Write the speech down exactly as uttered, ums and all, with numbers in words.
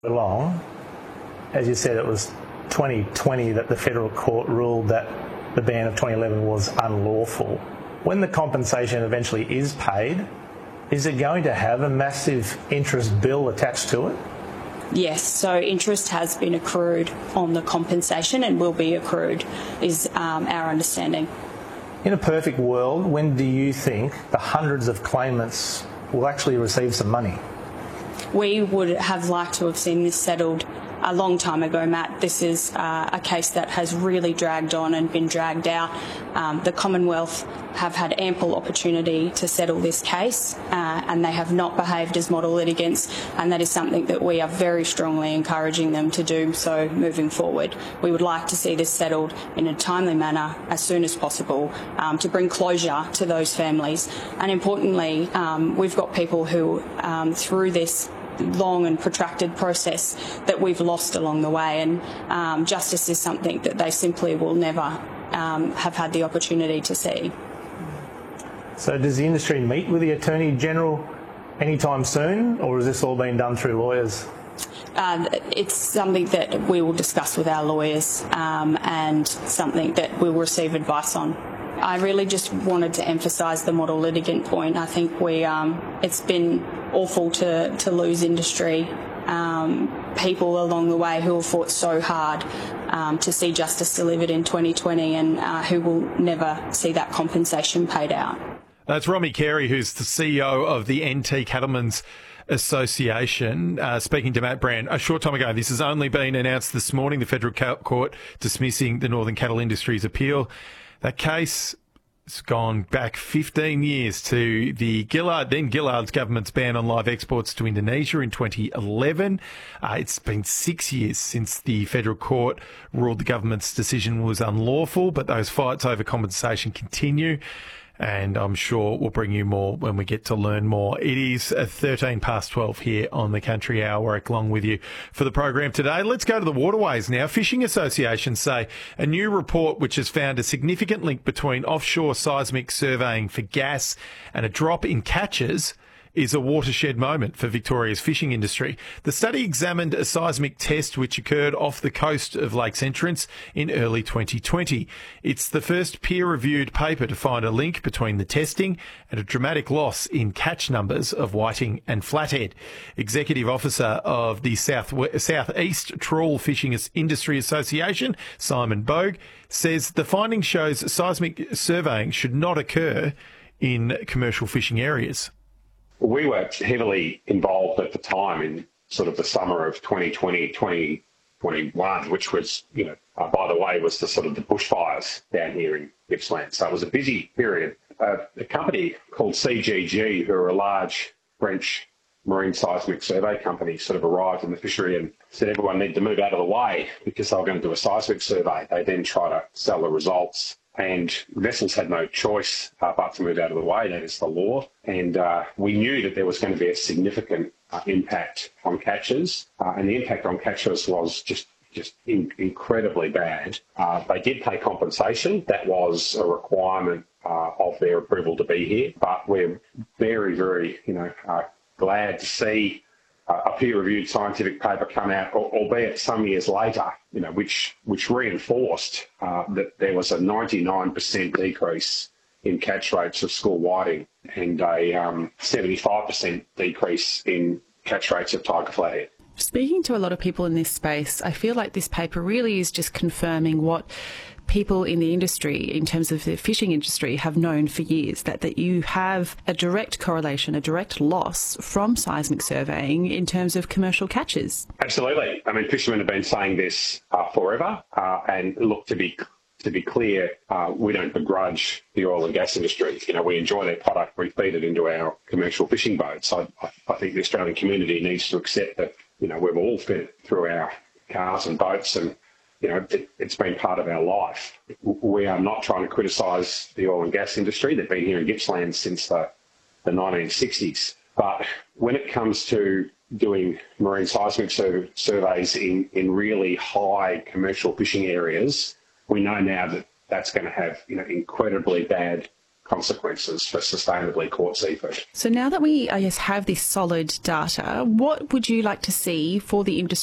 Long, as you said, it was twenty twenty that the federal court ruled that the ban of twenty eleven was unlawful. When the compensation eventually is paid, is it going to have a massive interest bill attached to it? Yes, so interest has been accrued on the compensation and will be accrued, is um, our understanding. In a perfect world, when do you think the hundreds of claimants will actually receive some money? We would have liked to have seen this settled a long time ago, Matt. This is uh, a case that has really dragged on and been dragged out. Um, the Commonwealth have had ample opportunity to settle this case uh, and they have not behaved as model litigants, and that is something that we are very strongly encouraging them to do so moving forward. We would like to see this settled in a timely manner as soon as possible um, to bring closure to those families. And importantly, um, we've got people who, um, through this long and protracted process, that we've lost along the way, and um, justice is something that they simply will never um, have had the opportunity to see. So does the industry meet with the Attorney General anytime soon, or has this all been done through lawyers? Uh, it's something that we will discuss with our lawyers um, and something that we'll receive advice on. I really just wanted to emphasise the model litigant point. I think we um, it's been awful to, to lose industry um, people along the way who have fought so hard um, to see justice delivered in twenty twenty and uh, who will never see that compensation paid out. That's Romy Carey, who's the C E O of the N T Cattlemen's Association, uh, speaking to Matt Brand a short time ago. This has only been announced this morning, the Federal Court dismissing the Northern Cattle Industries appeal. That case has gone back fifteen years to the Gillard, then Gillard's government's ban on live exports to Indonesia in twenty eleven. Uh, it's been six years since the federal court ruled the government's decision was unlawful, but those fights over compensation continue. And I'm sure we'll bring you more when we get to learn more. It is thirteen past twelve here on the Country Hour. Warwick along with you for the program today. Let's go to the waterways now. Fishing associations say a new report which has found a significant link between offshore seismic surveying for gas and a drop in catches is a watershed moment for Victoria's fishing industry. The study examined a seismic test which occurred off the coast of Lakes Entrance in early twenty twenty. It's the first peer-reviewed paper to find a link between the testing and a dramatic loss in catch numbers of whiting and flathead. Executive Officer of the South South East Trawl Fishing Industry Association, Simon Bogue, says the finding shows seismic surveying should not occur in commercial fishing areas. We were heavily involved at the time in sort of the summer of twenty twenty, twenty twenty-one, which was, you know, uh, by the way, was the sort of the bushfires down here in Gippsland. So it was a busy period. Uh, a company called C G G, who are a large French marine seismic survey company, sort of arrived in the fishery and said everyone needed to move out of the way because they were going to do a seismic survey. They then try to sell the results, and vessels had no choice uh, but to move out of the way. That is the law. And uh, we knew that there was going to be a significant uh, impact on catches, uh, and the impact on catches was just just in, incredibly bad. Uh, they did pay compensation. That was a requirement uh, of their approval to be here. But we're very, very, you know, uh, glad to see a peer-reviewed scientific paper come out, albeit some years later, you know, which which reinforced uh, that there was a ninety-nine percent decrease in catch rates of school whiting and a um, seventy-five percent decrease in catch rates of tiger flathead. Speaking to a lot of people in this space, I feel like this paper really is just confirming what people in the industry, in terms of the fishing industry, have known for years, that, that you have a direct correlation, a direct loss from seismic surveying in terms of commercial catches. Absolutely. I mean, fishermen have been saying this uh, forever. Uh, and look, to be to be clear, uh, we don't begrudge the oil and gas industry. You know, we enjoy their product. We feed it into our commercial fishing boats. I, I think the Australian community needs to accept that, you know, we've all fed it through our cars and boats, and you know, it, it's been part of our life. We are not trying to criticise the oil and gas industry. They've been here in Gippsland since the, the nineteen sixties. But when it comes to doing marine seismic sur- surveys in, in really high commercial fishing areas, we know now that that's going to have, you know, incredibly bad consequences for sustainably caught seafood. So now that we, I guess, have this solid data, what would you like to see for the industry